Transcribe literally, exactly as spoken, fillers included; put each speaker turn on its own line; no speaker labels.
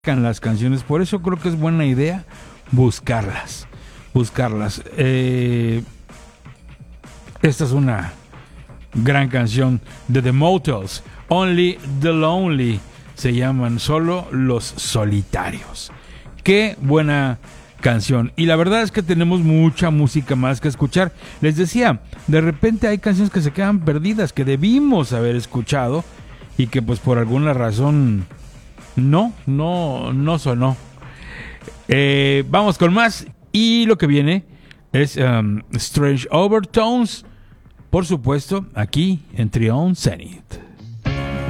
las canciones, por eso creo que es buena idea buscarlas, buscarlas. Eh, esta es una gran canción de The Motels, Only the Lonely, se llaman Solo los Solitarios. Qué buena canción. Y la verdad es que tenemos mucha música más que escuchar. Les decía, de repente hay canciones que se quedan perdidas, que debimos haber escuchado y que pues por alguna razón no, no, no sonó. Eh, vamos con más. Y lo que viene es um, Strange Overtones, por supuesto, aquí en Trion Zenith.